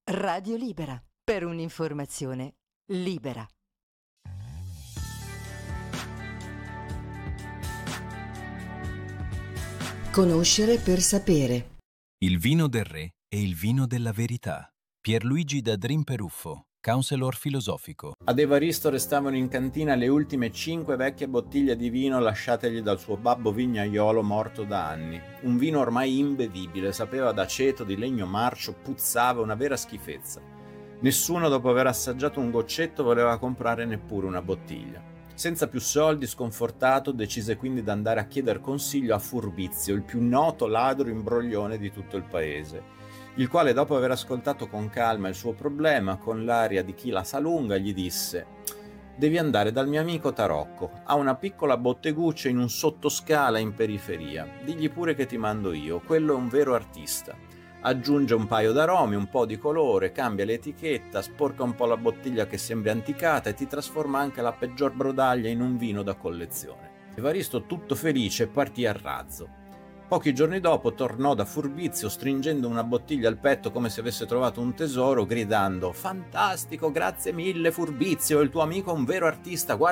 Radio Libera, per un'informazione libera. Conoscere per sapere. Il vino del re e il vino della verità. Pierluigi da Dream Peruffo, counselor filosofico. Ad Evaristo restavano in cantina le ultime 5 vecchie bottiglie di vino lasciategli dal suo babbo vignaiolo morto da anni. Un vino ormai imbevibile, sapeva d'aceto, di legno marcio, puzzava, una vera schifezza. Nessuno, dopo aver assaggiato un goccetto, voleva comprare neppure una bottiglia. Senza più soldi, sconfortato, decise quindi di andare a chiedere consiglio a Furbizio, il più noto ladro imbroglione di tutto il paese, il quale, dopo aver ascoltato con calma il suo problema, con l'aria di chi la sa lunga, gli disse: «Devi andare dal mio amico Tarocco, ha una piccola botteguccia in un sottoscala in periferia, digli pure che ti mando io, quello è un vero artista. Aggiunge un paio d'aromi, un po' di colore, cambia l'etichetta, sporca un po' la bottiglia che sembri anticata e ti trasforma anche la peggior brodaglia in un vino da collezione». Evaristo, tutto felice, partì a razzo. Pochi giorni dopo tornò da Furbizio stringendo una bottiglia al petto come se avesse trovato un tesoro, gridando: «Fantastico, grazie mille Furbizio, il tuo amico è un vero artista, guarda